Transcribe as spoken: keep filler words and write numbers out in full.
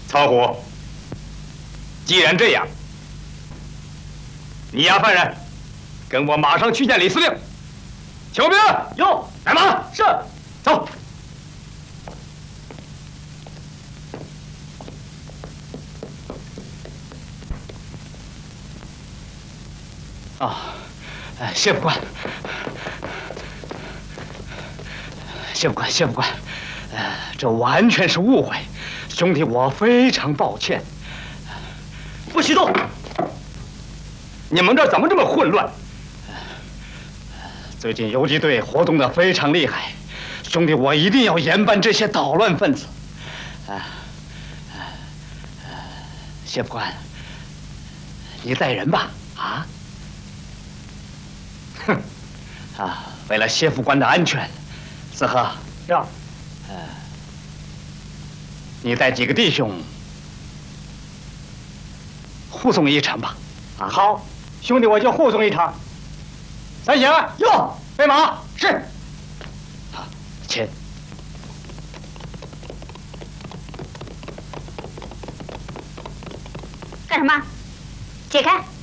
曹虎，既然这样，你押犯人，跟我马上去见李司令。请兵， 有， 来马， 是， 走。 啊，谢副官，谢副官，谢副官，呃，这完全是误会，兄弟我非常抱歉。不许动！ 你们这儿怎么这么混乱？ 最近游击队活动的非常厉害，兄弟我一定要严办这些捣乱分子。啊，呃，谢副官，你带人吧，啊？ 哼，啊！为了谢副官的安全，四鹤， 是。 呃，你带几个弟兄护送一程吧。啊， 好，兄弟我就护送一程。三行， 哟， 备马，是。 好，请。 干什么？解开！